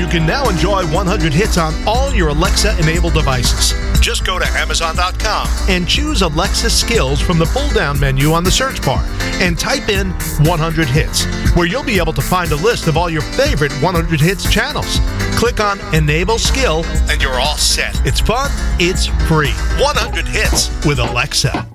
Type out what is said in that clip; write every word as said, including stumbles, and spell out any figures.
You can now enjoy one hundred hits on all your Alexa-enabled devices. Just go to Amazon dot com and choose Alexa Skills from the pull-down menu on the search bar and type in one hundred hits, where you'll be able to find a list of all your favorite one hundred hits channels. Click on Enable Skill and you're all set. It's fun, it's free. one hundred hits with Alexa.